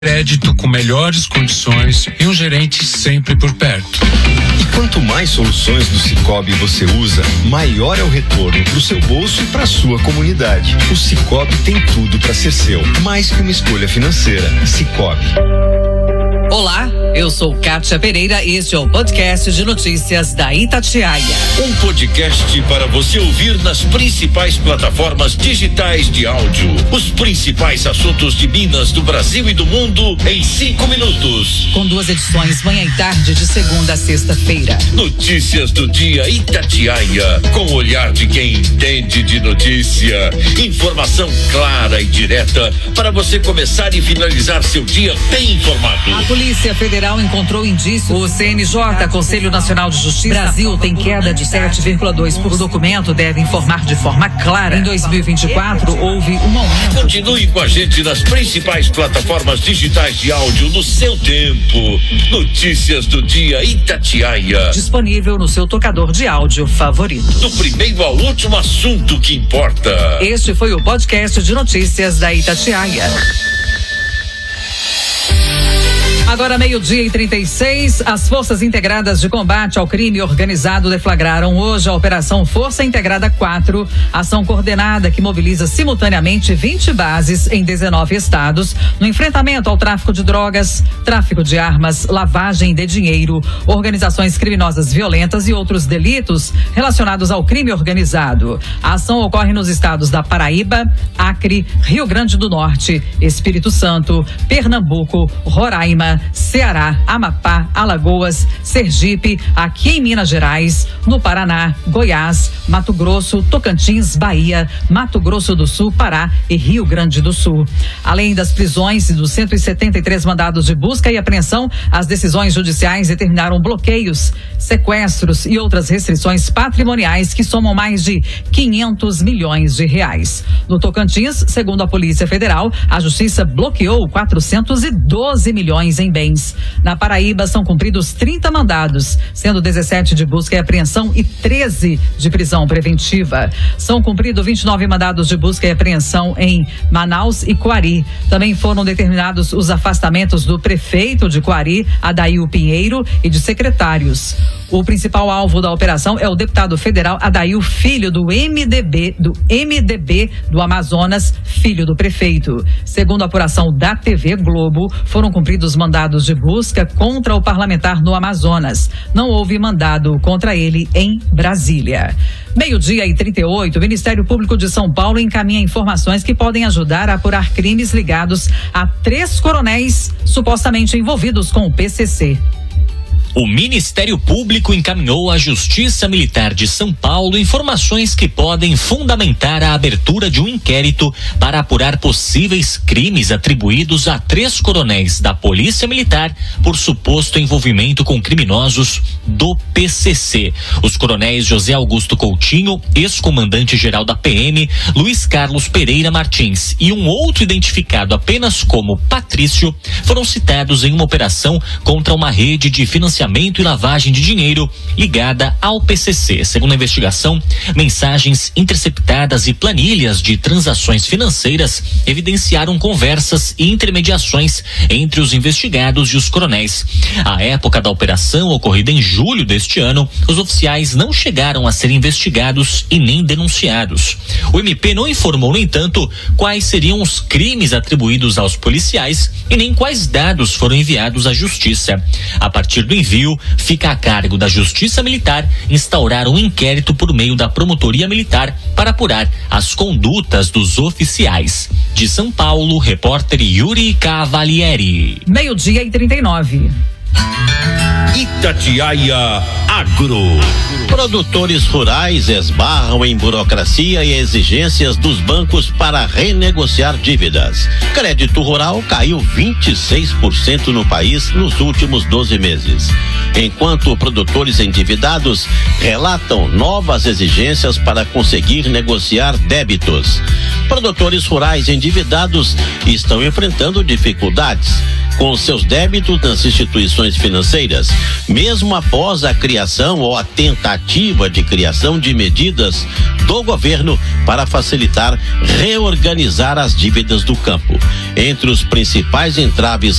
Crédito com melhores condições e um gerente sempre por perto. E quanto mais soluções do Sicoob você usa, maior é o retorno para o seu bolso e para a sua comunidade. O Sicoob tem tudo para ser seu, mais que uma escolha financeira. Sicoob. Olá, eu sou Kátia Pereira e este é o podcast de notícias da Itatiaia. Um podcast para você ouvir nas principais plataformas digitais de áudio. Os principais assuntos de Minas, do Brasil e do mundo em 5 minutos. Com 2 edições, manhã e tarde, de segunda a sexta-feira. Notícias do dia Itatiaia, com o olhar de quem entende de notícia. Informação clara e direta para você começar e finalizar seu dia bem informado. A Polícia Federal encontrou indícios. O CNJ, Conselho Nacional de Justiça, Brasil tem queda de 7,2%. O documento deve informar de forma clara. Em 2024, houve um aumento. Continue com a gente nas principais plataformas digitais de áudio no seu tempo. Notícias do dia Itatiaia. Disponível no seu tocador de áudio favorito. Do primeiro ao último assunto que importa. Este foi o podcast de notícias da Itatiaia. Agora 12h36, as Forças Integradas de Combate ao Crime Organizado deflagraram hoje a Operação Força Integrada 4, ação coordenada que mobiliza simultaneamente 20 bases em 19 estados no enfrentamento ao tráfico de drogas, tráfico de armas, lavagem de dinheiro, organizações criminosas violentas e outros delitos relacionados ao crime organizado. A ação ocorre nos estados da Paraíba, Acre, Rio Grande do Norte, Espírito Santo, Pernambuco, Roraima, Ceará, Amapá, Alagoas, Sergipe, aqui em Minas Gerais, no Paraná, Goiás, Mato Grosso, Tocantins, Bahia, Mato Grosso do Sul, Pará e Rio Grande do Sul. Além das prisões e dos 173 mandados de busca e apreensão, as decisões judiciais determinaram bloqueios, sequestros e outras restrições patrimoniais que somam mais de 500 milhões de reais. No Tocantins, segundo a Polícia Federal, a Justiça bloqueou 412 milhões em bens. Na Paraíba são cumpridos 30 mandados, sendo 17 de busca e apreensão e 13 de prisão preventiva. São cumpridos 29 mandados de busca e apreensão em Manaus e Coari. Também foram determinados os afastamentos do prefeito de Coari, Adail Pinheiro, e de secretários. O principal alvo da operação é o deputado federal Adail Filho, do MDB do Amazonas, filho do prefeito. Segundo a apuração da TV Globo, foram cumpridos mandados de busca contra o parlamentar no Amazonas. Não houve mandado contra ele em Brasília. 12h38, o Ministério Público de São Paulo encaminha informações que podem ajudar a apurar crimes ligados a 3 coronéis supostamente envolvidos com o PCC. O Ministério Público encaminhou à Justiça Militar de São Paulo informações que podem fundamentar a abertura de um inquérito para apurar possíveis crimes atribuídos a 3 coronéis da Polícia Militar por suposto envolvimento com criminosos do PCC. Os coronéis José Augusto Coutinho, ex-comandante-geral da PM, Luiz Carlos Pereira Martins e um outro identificado apenas como Patrício foram citados em uma operação contra uma rede de financiamento e lavagem de dinheiro ligada ao PCC. Segundo a investigação, mensagens interceptadas e planilhas de transações financeiras evidenciaram conversas e intermediações entre os investigados e os coronéis. À época da operação, ocorrida em julho deste ano, os oficiais não chegaram a ser investigados e nem denunciados. O MP não informou, no entanto, quais seriam os crimes atribuídos aos policiais e nem quais dados foram enviados à Justiça. A partir do envio, fica a cargo da Justiça Militar instaurar um inquérito por meio da Promotoria Militar para apurar as condutas dos oficiais. De São Paulo, repórter Yuri Cavalieri. 12h39. Itatiaia Agro. Produtores rurais esbarram em burocracia e exigências dos bancos para renegociar dívidas. Crédito rural caiu 26% no país nos últimos 12 meses. Enquanto produtores endividados relatam novas exigências para conseguir negociar débitos. Produtores rurais endividados estão enfrentando dificuldades. com seus débitos nas instituições financeiras, mesmo após a criação ou a tentativa de criação de medidas do governo para facilitar reorganizar as dívidas do campo. Entre os principais entraves